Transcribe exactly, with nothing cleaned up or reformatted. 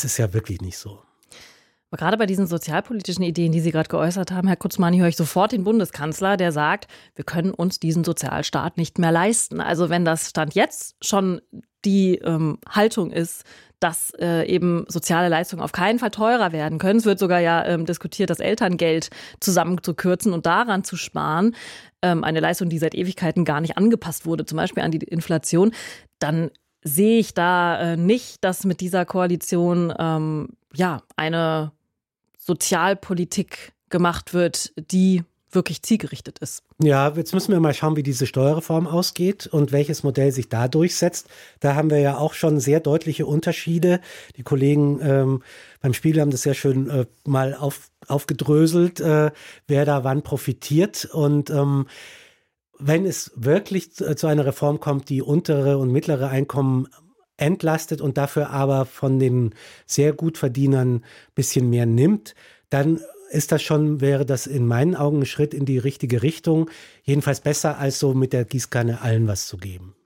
das ist ja wirklich nicht so. Aber gerade bei diesen sozialpolitischen Ideen, die Sie gerade geäußert haben, Herr Kutzmani, höre ich sofort den Bundeskanzler, der sagt, wir können uns diesen Sozialstaat nicht mehr leisten. Also wenn das Stand jetzt schon die ähm, Haltung ist, dass äh, eben soziale Leistungen auf keinen Fall teurer werden können. Es wird sogar ja ähm, diskutiert, das Elterngeld zusammenzukürzen und daran zu sparen. Ähm, eine Leistung, die seit Ewigkeiten gar nicht angepasst wurde, zum Beispiel an die Inflation. Dann sehe ich da äh, nicht, dass mit dieser Koalition ähm, ja eine Sozialpolitik gemacht wird, die wirklich zielgerichtet ist. Ja, jetzt müssen wir mal schauen, wie diese Steuerreform ausgeht und welches Modell sich da durchsetzt. Da haben wir ja auch schon sehr deutliche Unterschiede. Die Kollegen ähm, beim Spiegel haben das sehr schön äh, mal auf, aufgedröselt, äh, wer da wann profitiert. Und ähm, wenn es wirklich zu, zu einer Reform kommt, die untere und mittlere Einkommen entlastet und dafür aber von den sehr gut Verdienern ein bisschen mehr nimmt, dann ist das schon, wäre das in meinen Augen ein Schritt in die richtige Richtung. Jedenfalls besser, als so mit der Gießkanne allen was zu geben.